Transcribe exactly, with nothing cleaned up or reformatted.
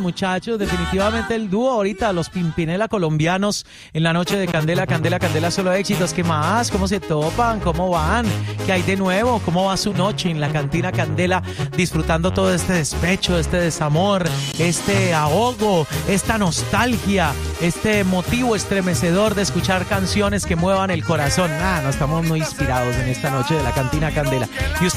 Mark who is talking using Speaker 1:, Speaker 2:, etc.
Speaker 1: muchachos. Definitivamente el dúo ahorita, los Pimpinela colombianos en la noche de Candela, Candela, Candela, solo éxitos. ¿Qué más? ¿Cómo se topan? ¿Cómo van? ¿Qué hay de nuevo? ¿Cómo va su noche en la cantina Candela? Disfrutando todo este despecho, este desamor, este ahogo, esta nostalgia, este motivo estremecedor de escuchar canciones que muevan el corazón. Ah, no estamos muy inspirados en esta noche de la cantina Candela. Y usted